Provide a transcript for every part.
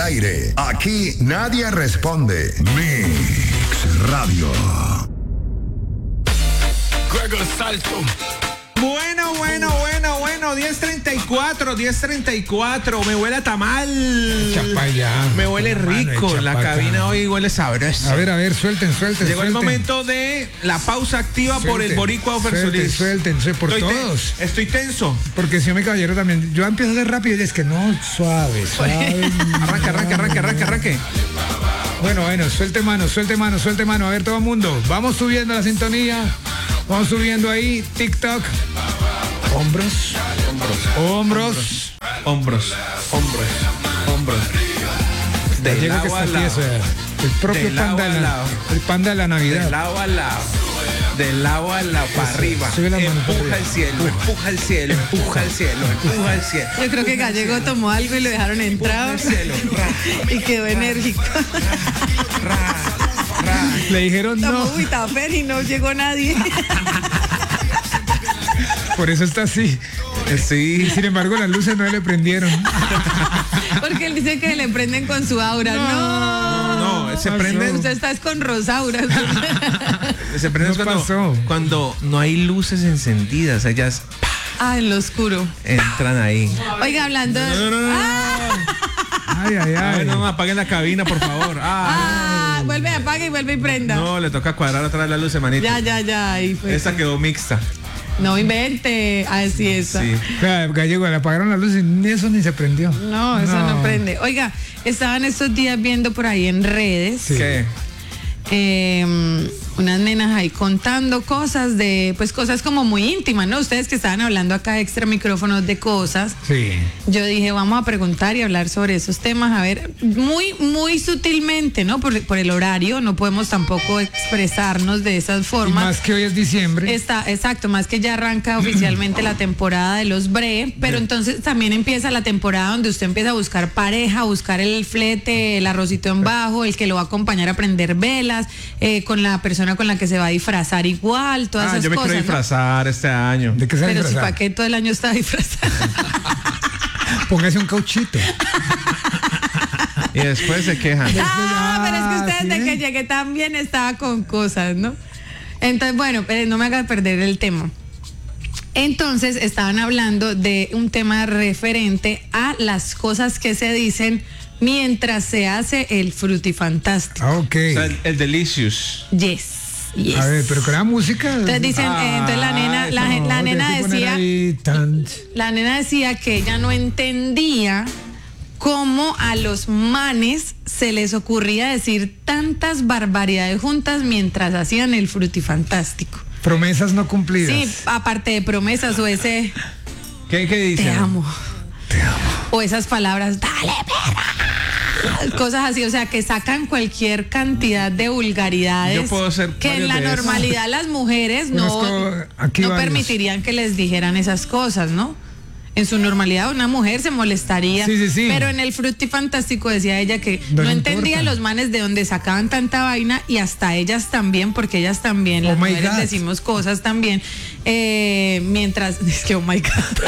aire. Aquí nadie responde. Mix Radio. Gregor Salto. Bueno, 10:34, me huele a tamal. Chapaya. Me huele rico, la cabina hoy huele sabrosa. A ver, suelten. Llegó el momento de la pausa activa por el boricua Ofer Solís. Suéltense por todos. Estoy tenso. Porque si mi caballero también, yo empiezo a hacer rápido y es que no, suave. Arranque. Bueno, suelte mano. A ver, todo el mundo, vamos subiendo la sintonía. Vamos subiendo ahí, TikTok. Hombros. Del lado lado al lado. El propio el panda de la Navidad. Del lado al lado, para arriba. Sube la mano para Empuja al cielo. Yo creo que Gallego tomó algo y lo dejaron entrar y quedó enérgico. Le dijeron Tomó no. Huitafer y no llegó nadie. Por eso está así. Sí. Y sin embargo, las luces no le prendieron. Porque él dice que le prenden con su aura. No, se prende. Usted está con Rosaura. Se prende cuando no hay luces encendidas. Ellas En lo oscuro. entran ahí. Oiga, hablando de... Ay. No, apaguen la cabina, por favor. Vuelve, apaga y vuelve y prenda. No, le toca cuadrar otra vez la luz, manito. Ya. Ahí fue. Esta quedó mixta. No invente. Así es. Sí. Gallego, le apagaron la luz y ni eso ni se prendió. No, eso no prende. Oiga, estaban estos días viendo por ahí en redes. Sí. ¿Qué? Unas nenas ahí contando cosas cosas como muy íntimas, ¿no? Ustedes que estaban hablando acá extra micrófonos de cosas. Sí. Yo dije, vamos a preguntar y hablar sobre esos temas, a ver, muy sutilmente, ¿no? Por el horario, no podemos tampoco expresarnos de esas Y formas. más que hoy es diciembre. Exacto, más que ya arranca oficialmente la temporada de los bre, pero entonces también empieza la temporada donde usted empieza a buscar pareja, a buscar el flete, el arrocito en bajo, el que lo va a acompañar a prender velas, con la persona con la que se va a disfrazar igual, todas esas yo me cosas. quiero disfrazar este año. ¿De qué se Pero si disfrazar? para qué todo el año está disfrazado. Póngase un cauchito. Y después se quejan. Pero es que ustedes ¿sí? desde que llegué también estaba con cosas, ¿no? Entonces, bueno, pero no me haga perder el tema. Entonces, estaban hablando de un tema referente a las cosas que se dicen mientras se hace el frutifantástico. Ok. O sea, el Delicious. Yes. A ver, pero con la música. Entonces dicen, entonces la nena la nena decía que ella no entendía cómo a los manes se les ocurría decir tantas barbaridades juntas mientras hacían el frutifantástico. Promesas no cumplidas. Sí, aparte de promesas o ese ¿Qué dicen? te amo. O esas palabras, dale perra. Cosas así, o sea, que sacan cualquier cantidad de vulgaridades Yo puedo ser que en varios la de esos. normalidad las mujeres no varios. permitirían que les dijeran esas cosas, ¿no? En su normalidad una mujer se molestaría. Sí. Pero en el Frutifantástico decía ella que No no le entendía importa. los manes de donde sacaban tanta vaina y hasta ellas también, porque ellas también, las my mujeres God. decimos cosas también. Mientras, es que oh my God.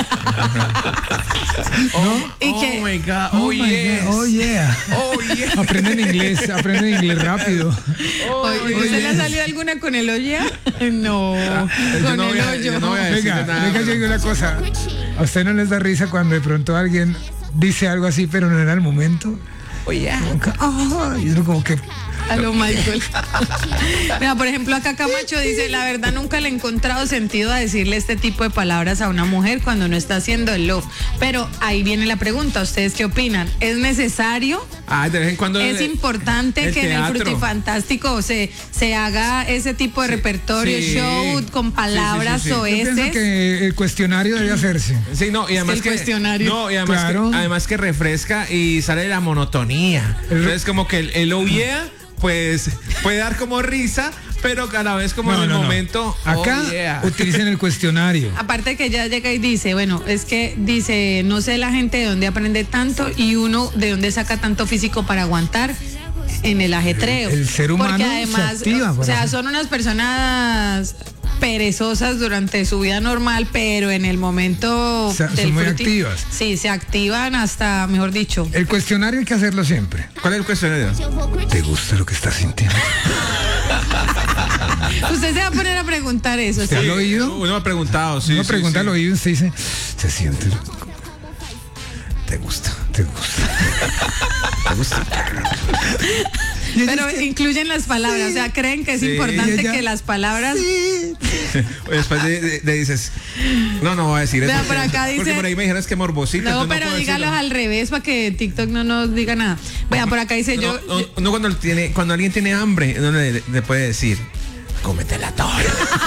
Y que, my God. Oh yeah. Aprenden inglés rápido. oye, ¿se le ha salido alguna con el oye? No, con el hoyo. yo no voy a decir Venga, nada. yo digo una cosa. ¿A usted no les da risa cuando de pronto alguien dice algo así, pero no era el momento? Oye. Y uno como que... A lo Michael. Mira, por ejemplo, acá Camacho dice, la verdad nunca le he encontrado sentido a decirle este tipo de palabras a una mujer cuando no está haciendo el love. Pero ahí viene la pregunta, ¿ustedes qué opinan? ¿Es necesario? De vez en cuando. ¿Es importante el que en el teatro. Frutifantástico se haga ese tipo de repertorio, sí. show con palabras Sí. Yo pienso oeces? que el cuestionario debe hacerse. Sí, no, y además el que cuestionario. No, y además, Claro. además que refresca y sale la monotonía. Entonces como que el oh yeah, pues puede dar como risa, pero a la vez como en el momento. Acá oh yeah. utilicen el cuestionario. Aparte que ella llega y dice, bueno, es que dice, no sé la gente de dónde aprende tanto y uno de dónde saca tanto físico para aguantar en el ajetreo. El ser humano porque además, se activa. o sea, son unas personas perezosas durante su vida normal, pero en el momento Son del muy fruti- activas. Sí, se activan hasta, mejor dicho. El cuestionario hay que hacerlo siempre. ¿Cuál es el cuestionario? ¿Te gusta lo que estás sintiendo? Usted se va a poner a preguntar eso. ¿Usted ¿sí? lo ha oído? Uno me ha preguntado, sí. Uno sí, pregunta sí. al oído y usted dice, se siente. ¿Te gusta? ¿Te gusta? ¿Te gusta? Y ella Pero es que- incluyen las palabras, o sea, creen que es Sí. importante Y ella- que las palabras... Después le dices, no voy a decir eso. Vea, por acá Porque dice- por ahí me dijeras que morbosita. No, entonces pero puedo dígalos decirlo. al revés para que TikTok no nos diga nada. Vea, por acá dice yo... Uno cuando alguien tiene hambre, uno le puede decir, cómetela toda.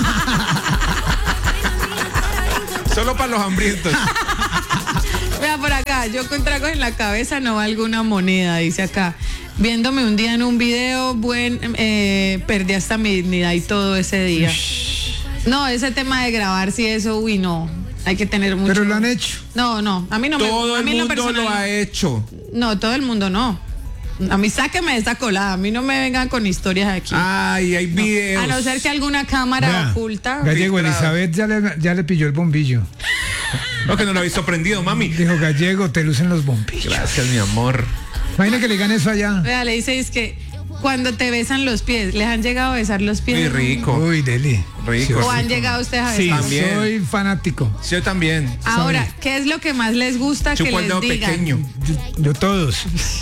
Solo para los hambrientos. Vea, por acá, yo con tragos en la cabeza no valgo una moneda, dice acá. Viéndome un día en un video, perdí hasta mi dignidad y todo ese día. No, ese tema de grabar, sí, eso, uy, no. Hay que tener mucho... Pero lo han hecho. No, a mí no me... Todo a el mí en mundo personal lo no. ha hecho. No, todo el mundo no. A mí sáqueme de esta colada, a mí no me vengan con historias aquí. Ay, hay videos. A no ser que alguna cámara Vea, oculta. Gallego, Filtrado. Elizabeth ya le pilló el bombillo. No, que no lo he visto prendido, mami. Dijo, Gallego, te lucen los bombillos. Gracias, mi amor. Imagina que le digan eso allá. Vea, le dice, es que cuando te besan los pies, ¿les han llegado a besar los pies? Muy rico. Uy, Deli. Rico. ¿O han llegado ustedes a Sí, besar? También. soy fanático. Sí, yo también. Ahora, ¿qué es lo que más les gusta que Chupo el les dedo digan? pequeño. Yo todos.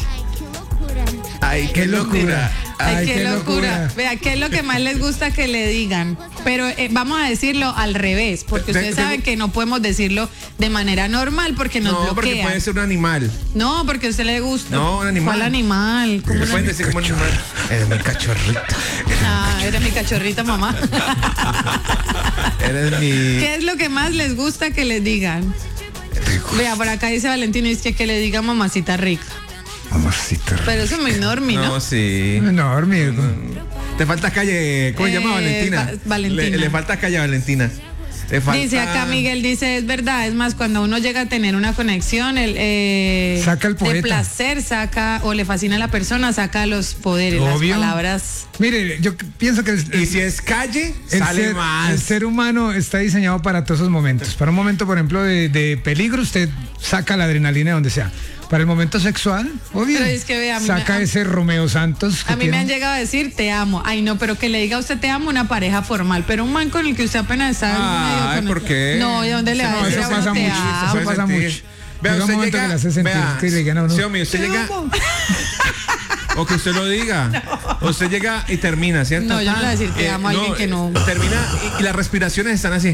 Ay, qué locura. Ay, qué locura. Vea, ¿qué es lo que más les gusta que le digan? Pero vamos a decirlo al revés, porque ustedes saben que no podemos decirlo de manera normal porque nos No, porque bloquean. puede ser un animal. No, porque a usted le gusta. No, un animal. ¿Cuál animal? ¿Cómo Le no? pueden decir como un animal. Eres mi cachorrita. Ah, eres mi cachorrita, mamá. Eres mi. ¿Qué es lo que más les gusta que les digan? Vea, por acá dice Valentino, es que le diga mamacita rica. Mamacita. Pero eso es muy normi, ¿no? No, sí. Enorme. Te falta calle. ¿Cómo se llama Valentina? Valentina. Le falta calle a Valentina. Le falta... Dice acá Miguel, dice, es verdad, es más, cuando uno llega a tener una conexión, Saca el de poeta. placer, saca, o le fascina a la persona, saca los poderes, Obvio. las palabras. Mire, yo pienso que Y si es calle, sale más. el ser humano está diseñado para todos esos momentos. Para un momento, por ejemplo, de peligro, usted saca la adrenalina de donde sea. Para el momento sexual, obvio. Pero es que vea, a mí saca me- ese Romeo Santos. que A mí me tiene. han llegado a decir te amo. Ay, no, pero que le diga a usted te amo una pareja formal, pero un man con el que usted apenas está Ay, medio ¿por qué? No, ¿y dónde le va No, a decir eso a uno pasa te mucho, amo? eso pasa sentir. mucho. Vea, Llega un usted momento llega, que le hace sentir vea, que le digan a uno, sí, hombre, usted "Te llega, amo". o que usted lo diga, usted llega y termina, ¿cierto? No, yo no le voy a decir te amo a alguien que no. Termina y las respiraciones están así.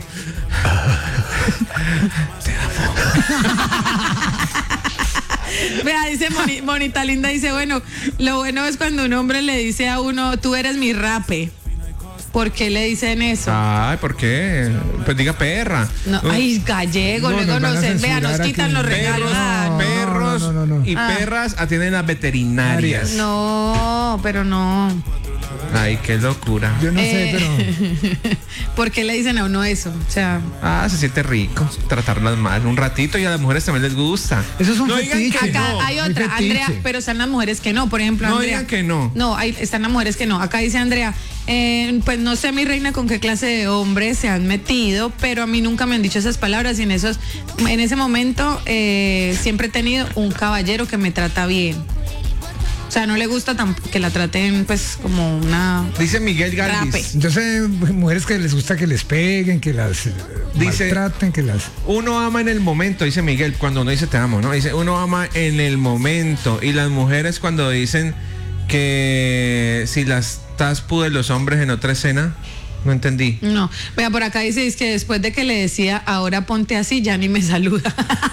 Vea, dice Monita Linda, dice, bueno, lo bueno es cuando un hombre le dice a uno, tú eres mi rape. ¿Por qué le dicen eso? Ay, ¿por qué? Pues diga perra. No, ay, Gallego, No, luego nos van no a sé, vea, censurar nos aquí. quitan los regalos. Perros, Ah, perros no. y perras atienden las veterinarias. no, pero no. Ay, qué locura. Yo no sé, pero ¿Por qué le dicen a uno eso? O sea, Ah, se siente rico tratarlas mal un ratito y a las mujeres también les gusta. eso es un No digan fetiche. que acá no, hay muy otra, fetiche. Andrea, pero están las mujeres que no, por ejemplo, No Andrea. digan que no. No, están las mujeres que no. Acá dice Andrea, pues no sé, mi reina, con qué clase de hombres se han metido, pero a mí nunca me han dicho esas palabras y en ese momento siempre he tenido un caballero que me trata bien. O sea, no le gusta que la traten pues como una... Dice Miguel Rape. Galvis. Yo sé mujeres que les gusta que les peguen, que las Dice- maltraten, que las... Uno ama en el momento, dice Miguel, cuando uno dice te amo, ¿no? Dice, uno ama en el momento. Y las mujeres cuando dicen que si las taspu de los hombres en otra escena, no entendí. No, vea, por acá dice es que después de que le decía, ahora ponte así, ya ni me saluda.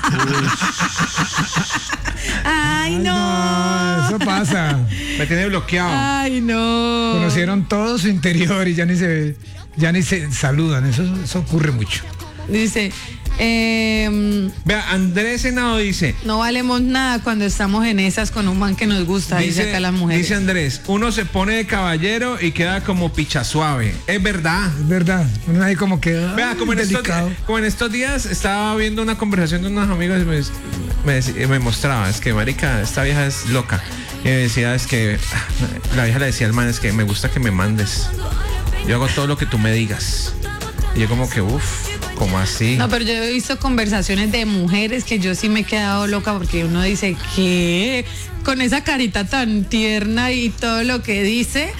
Ay, no. Eso pasa. Me tiene bloqueado. Ay, no. Conocieron todo su interior y ya ni se saludan. Eso ocurre mucho. Dice, Vea, Andrés Senado dice, no valemos nada cuando estamos en esas con un man que nos gusta, dice acá las mujeres. dice Andrés, uno se pone de caballero y queda como picha suave. Es verdad. Es verdad. Uno ahí como que... Vea, como en, delicado. como en estos días estaba viendo una conversación de unos amigos y me mostraba, es que marica, esta vieja es loca. Y me decía, es que la vieja le decía al man, es que me gusta que me mandes. Yo hago todo lo que tú me digas. Y yo como que, ¿cómo así? No, pero yo he visto conversaciones de mujeres que yo sí me he quedado loca porque uno dice que con esa carita tan tierna y todo lo que dice,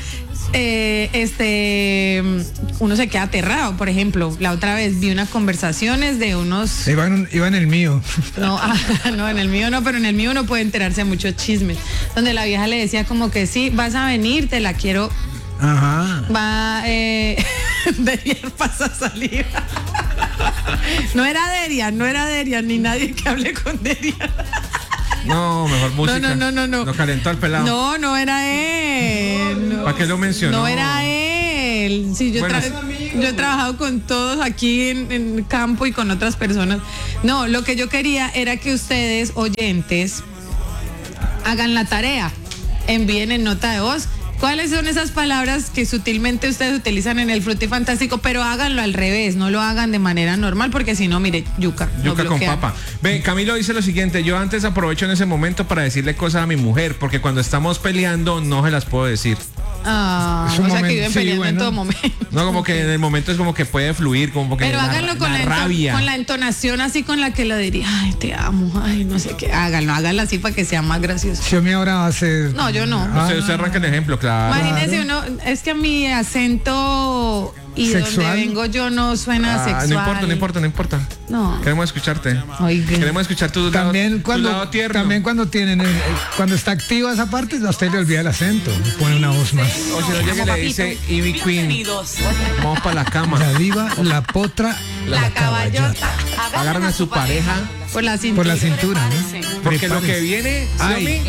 uno se queda aterrado. Por ejemplo, la otra vez vi unas conversaciones de unos... Iba en el mío. No, no, en el mío no, pero en el mío uno puede enterarse de muchos chismes. Donde la vieja le decía como que sí, vas a venir, te la quiero. Ajá. Va, Derian pasa saliva. No era Derian, ni nadie que hable con Derian. No, mejor música. No. Lo calentó al pelado. No era él. No, ¿Para qué lo mencionó? No era él. Sí, yo he trabajado con todos aquí en campo y con otras personas. No, lo que yo quería era que ustedes, oyentes, hagan la tarea. Envíen en nota de voz cuáles son esas palabras que sutilmente ustedes utilizan en el Frutifantástico, pero háganlo al revés, no lo hagan de manera normal, porque si no, mire, yuca con papa. Ve, Camilo dice lo siguiente: yo antes aprovecho en ese momento para decirle cosas a mi mujer, porque cuando estamos peleando no se las puedo decir. O sea, que viven peleando en todo momento. No, como que en el momento es como que puede fluir, como que pero háganlo con la rabia. Con la entonación así con la que lo diría. Ay, te amo, ay, no sé qué. Háganlo así para que sea más gracioso. Si a mí ahora va a ser... No, yo no. Usted arranca el ejemplo, claro. Imagínese uno, es que mi acento y ¿sexual? donde vengo yo no suena sexual. No importa. No. Queremos escucharte. Oiga. Queremos escuchar tu También lado tierno. también cuando está activa esa parte, a usted le olvida el acento, pone una voz más. O si no llega y le dice Ivy Queen, vamos para la cama. La diva, la potra, La caballota. Agarran a su pareja. Por la cintura. Por la cintura, ¿no? Sí. Porque lo que viene, Ay,